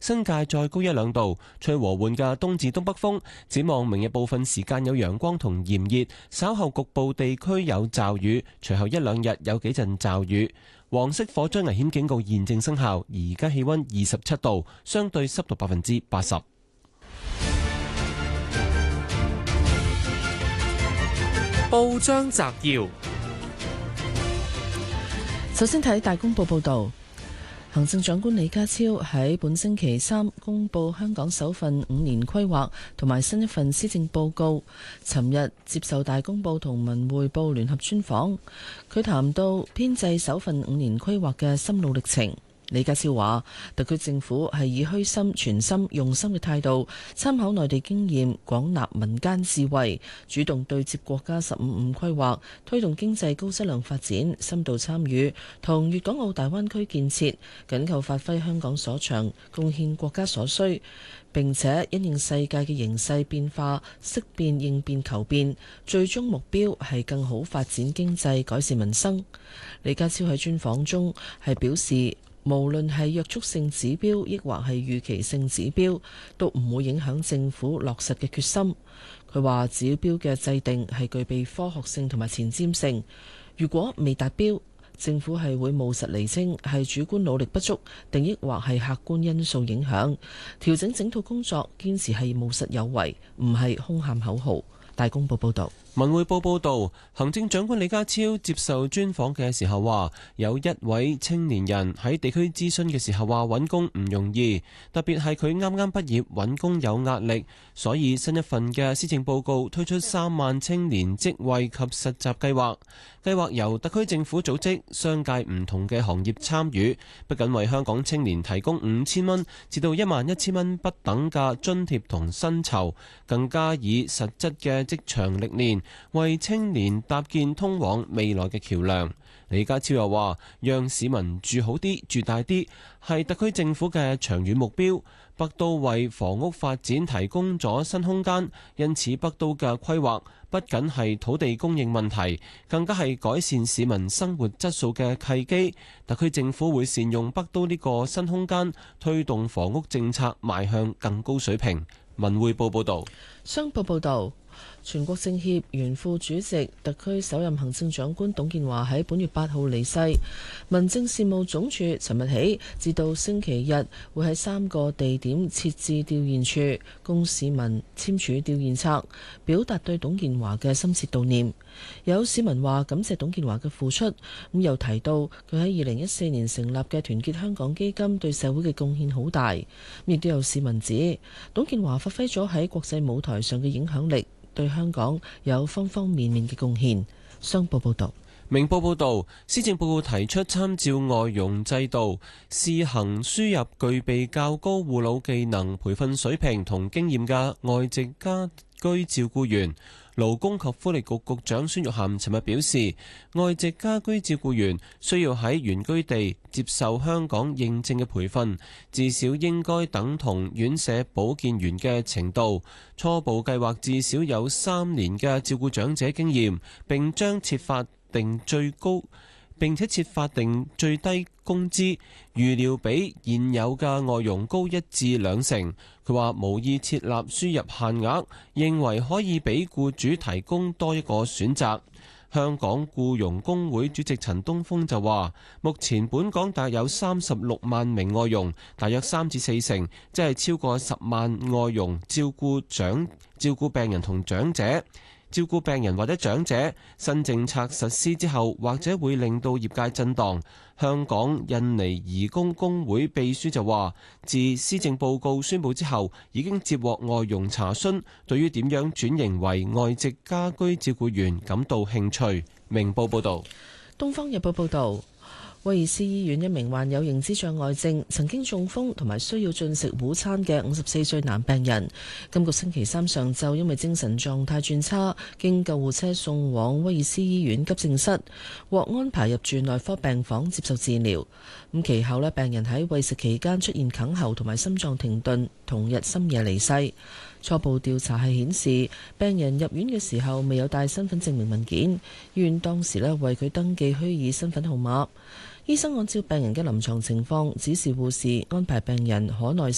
新界再高1-2度，吹和緩嘅東至東北風。展望明日部分時間有陽光同炎熱，稍後局部地區有驟雨，隨後1-2日有幾陣驟雨。黃色火災危險警告現正生效，而家氣溫27度，相對濕度80%。 報章摘要， 首先睇大公報報道。行政長官李家超喺本星期三公布香港首份5年規劃同埋新一份施政報告。尋日接受大公報同文匯報聯合專訪，佢談到編製首份5年規劃嘅心路歷程。李家超話，特區政府係以虛心、全心、用心嘅態度，參考內地經驗，廣納民間智慧，主動對接國家15規劃，推動經濟高質量發展，深度參與同粵港澳大灣區建設，緊扣發揮香港所長，貢獻國家所需，並且因應世界嘅形勢變化，識變應變求變，最終目標係更好發展經濟，改善民生。李家超喺專訪中係表示，無論係約束性指標，抑或係預期性指標，都唔會影響政府落實嘅決心。佢話指標嘅制定係具備科學性同埋前瞻性，如果未達標，政府係會務實釐清係主觀努力不足，定抑或係客觀因素影響，調整整套工作，堅持係務實有為，唔係空喊口號。大公報報道。 文匯報報道，行政長官李家超接受專訪嘅時候話，有一位青年人喺地區諮詢嘅時候話揾工唔容易，特別係佢啱啱畢業揾工有壓力，所以新一份嘅施政報告推出3萬青年職位及實習計劃，計劃由特區政府組織、商界唔同嘅行業參與，不僅為香港青年提供5000蚊至到11000蚊不等嘅津貼同薪酬，更加以實質嘅職場歷練為青年搭建通往未來嘅橋樑。李家超又話，讓市民住好啲、住大啲，係特區政府嘅長遠目標。北都為房屋發展提供咗新空間，因此北都嘅規劃不僅係土地供應問題，更加係改善市民生活質素嘅契機。特區政府會善用北都呢個新空間，推動房屋政策邁向更高水平。文匯報報道。 商報報導。全國政協原副主席、特區首任行政長官董建華喺本月8號離世。民政事務總署尋日起至到星期日會喺3個地點設置吊唁處，供市民簽署吊唁冊，表達對董建華嘅深切悼念。有市民話感謝董建華嘅付出，咁又提到佢喺2014年成立嘅團結香港基金對社會嘅貢獻好大。亦都有市民指董建華發揮咗喺國際舞台上嘅影響力，對香港有方方面面嘅貢獻。商報報道。 明報報導，施政報告提出參照外傭制度，試行輸入具備較高護老技能、培訓水平同經驗嘅外籍家居照顧員。勞工及福利局局長孫玉菡尋日表示，外籍家居照顧員需要喺原居地接受香港認證嘅培訓，至少應該等同院舍保健員嘅程度。初步計劃至少有3年嘅照顧長者經驗，並且設法定最低工資，預料比現有嘅外傭高1至2成。佢話無意設立輸入限額，認為可以俾僱主提供多一個選擇。香港僱傭工會主席陳東峰就話，目前本港大約有36萬名外傭，大約3至4成，即係超過10萬外傭照顧病人同長者。照顧病人或者長者，新政策實施之後，或者會令到業界震盪。香港印尼移工工會秘書就話，自施政報告宣布之後，已經接獲外傭查詢，對於點樣轉型為外籍家居照顧員感到興趣。明報報道。 東方日報報道。威爾斯醫院一名患有認知障礙症、曾經中風同埋需要進食午餐嘅54歲男病人，今個星期三上晝因為精神狀態轉差，經救護車送往威爾斯醫院急症室，獲安排入住內科病房接受治療。咁其後病人喺餵食期間出現哽喉同埋心臟停頓，同日深夜離世。初步調查係顯示，病人入院嘅時候未有帶身份證明文件，醫院當時為佢登記虛擬身份號碼。醫生按照病人嘅臨床情況指示護士安排病人可內